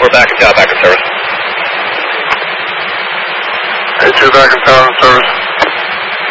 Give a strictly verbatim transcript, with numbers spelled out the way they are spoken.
We're back in town, back in service. Hey, two back in town in service.